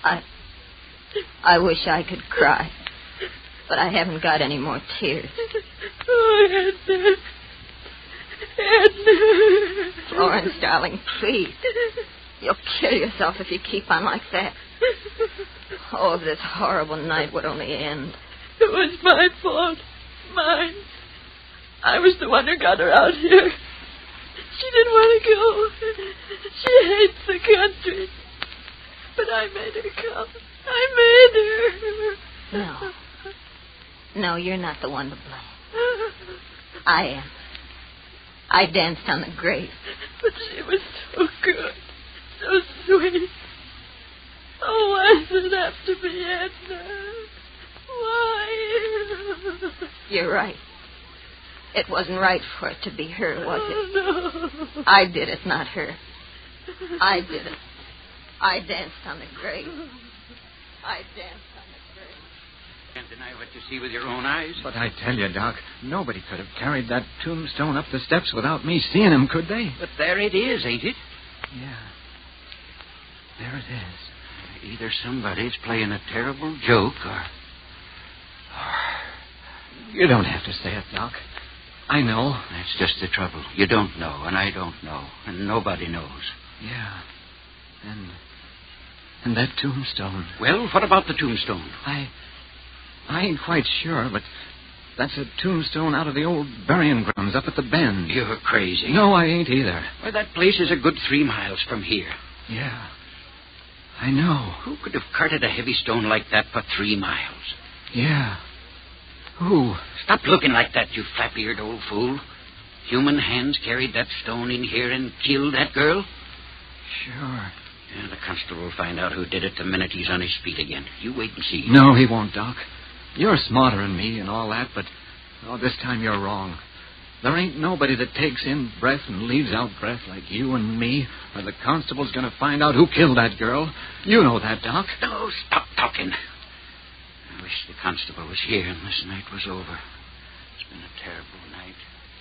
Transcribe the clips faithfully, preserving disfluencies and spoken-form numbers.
I... I wish I could cry. But I haven't got any more tears. Oh, Edna. Edna. Florence, darling, please. You'll kill yourself if you keep on like that. Oh, if this horrible night would only end. It was my fault. Mine. I was the one who got her out here. She didn't want to go. She hates the country. But I made her come. I made her. No. No, you're not the one to blame. I am. I danced on the grave. But she was so good. So sweet. Oh, why does it have to be Edna? Why? You're right. It wasn't right for it to be her, was it? Oh, no. I did it, not her. I did it. I danced on the grave. I danced on the grave. Can't deny what you see with your own eyes. But I tell you, Doc, nobody could have carried that tombstone up the steps without me seeing him, could they? But there it is, ain't it? Yeah. There it is. Either somebody's playing a terrible joke or... or... You don't have to say it, Doc. I know. That's just the trouble. You don't know, and I don't know, and nobody knows. Yeah. And... and that tombstone. Well, what about the tombstone? I... I ain't quite sure, but that's a tombstone out of the old burying grounds up at the bend. You're crazy. No, I ain't either. Well, that place is a good three miles from here. Yeah. I know. Who could have carted a heavy stone like that for three miles? Yeah. Who? Stop looking like that, you flap-eared old fool. Human hands carried that stone in here and killed that girl? Sure. Yeah, the constable will find out who did it the minute he's on his feet again. You wait and see. No, he won't, Doc. You're smarter than me and all that, but oh, this time you're wrong. There ain't nobody that takes in breath and leaves out breath like you and me, or the constable's going to find out who killed that girl. You know that, Doc. No, stop talking. I wish the constable was here and this night was over. It's been a terrible night.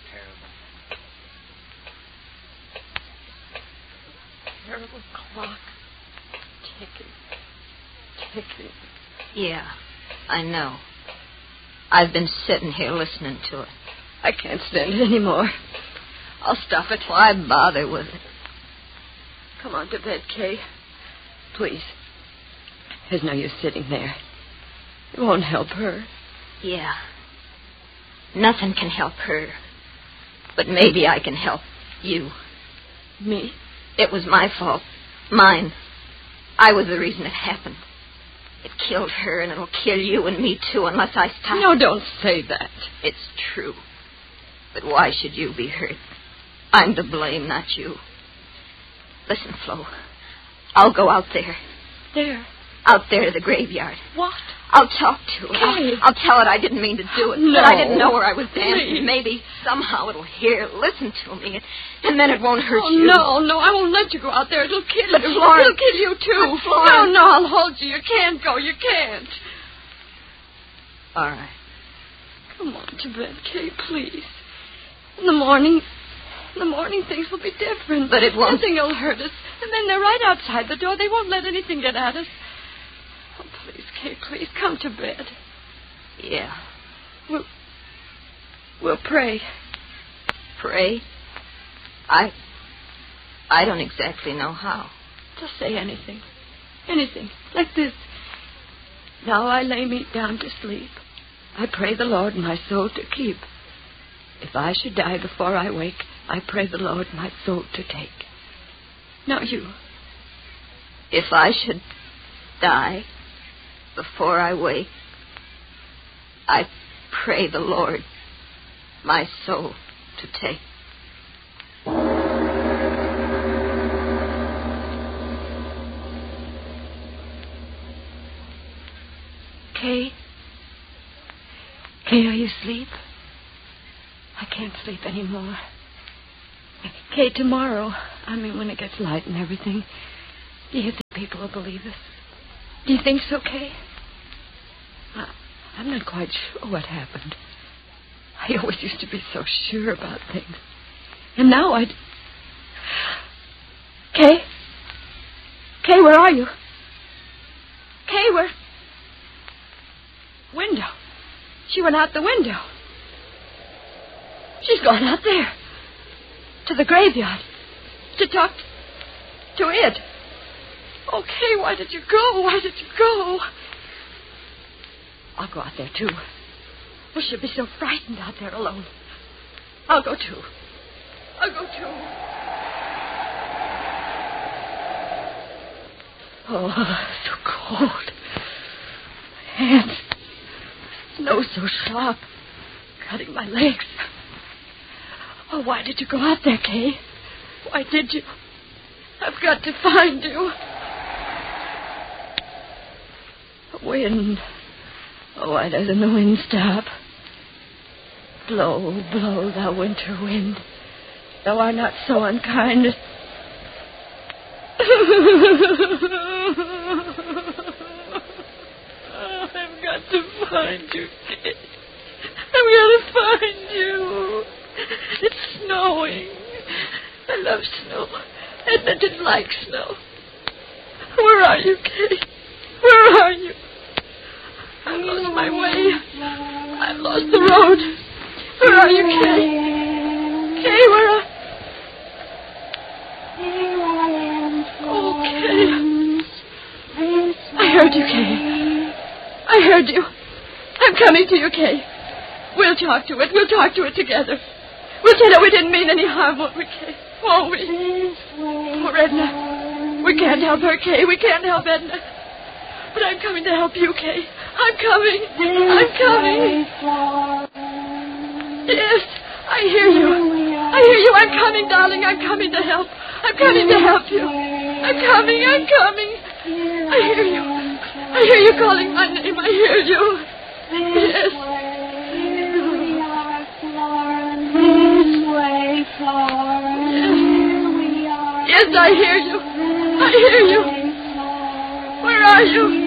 Terrible. Terrible clock. Ticking. Ticking. Yeah, I know. I've been sitting here listening to it. I can't stand it anymore. I'll stop it. Why bother with it? Come on to bed, Kay. Please. There's no use sitting there. It won't help her. Yeah. Nothing can help her. But maybe I can help you. Me? It was my fault. Mine. I was the reason it happened. It killed her, and it'll kill you and me, too, unless I stop. No, don't say that. It's true. But why should you be hurt? I'm to blame, not you. Listen, Flo. I'll go out there. There? Out there to the graveyard. What? I'll talk to it. Kay. I'll, I'll tell it I didn't mean to do it. No. That I didn't know where I was dancing. Please. Maybe somehow it'll hear, listen to me, and, and then it won't hurt Oh, you. no, no, I won't let you go out there. It'll kill But you. Florence- It'll kill you, too. But Florence- No, no, I'll hold you. You can't go. You can't. All right. Come on to bed, Kay, please. In the morning, in the morning things will be different. But it won't. Nothing will hurt us. And then they're right outside the door. They won't let anything get at us. Oh, please, Kay, please, come to bed. Yeah. We'll, we'll pray. Pray? I... I don't exactly know how. Just say anything. Anything. Like this. Now I lay me down to sleep. I pray the Lord my soul to keep. If I should die before I wake, I pray the Lord my soul to take. Now you. If I should die before I wake, I pray the Lord my soul to take. Kay? Kay, are you asleep? I can't sleep anymore. Kay, tomorrow, I mean when it gets light and everything, do you think people will believe us? Do you think so, Kay? I, I'm not quite sure what happened. I always used to be so sure about things. And now I... Kay? Kay, where are you? she went out the window. She's gone out there. To the graveyard. To talk to it. Oh, Kay, why did you go? Why did you go? I'll go out there, too. Oh, she'll be so frightened out there alone. I'll go, too. I'll go, too. Oh, so cold. Hands. Nose so sharp. Cutting my legs. Oh, why did you go out there, Kay? Why did you? I've got to find you. Wind. Oh, why doesn't the wind stop? Blow, blow, thou winter wind. Thou art not so unkind. Oh, I've got to find you, Kay. I've got to find you. It's snowing. I love snow. Edna didn't like snow. Where are you, Kay? Where are you? I've lost my way. I've lost the road. Where are you, Kay? Kay, where are... Oh, Kay. I heard you, Kay. I heard you. I'm coming to you, Kay. We'll talk to it. We'll talk to it together. We'll tell her we didn't mean any harm, won't we, Kay? Won't we? Oh, Edna. We can't help her, Kay. We can't help Edna. But I'm coming to help you, Kay. I'm coming. I'm coming. Yes, I hear you. I hear you. I'm coming, darling. I'm coming to help. I'm coming to help you. I'm coming. I'm coming. I hear you. I hear you calling my name. I hear you. Yes. Yes, I hear you. I hear you. Where are you?